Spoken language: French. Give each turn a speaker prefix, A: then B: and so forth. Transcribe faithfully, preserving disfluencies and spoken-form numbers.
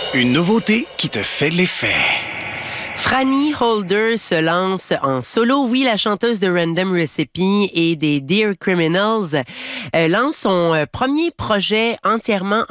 A: Une nouveauté qui te fait de l'effet.
B: Franny Holder se lance en solo. Oui, la chanteuse de Random Recipe et des Dear Criminals euh, lance son euh, premier projet entièrement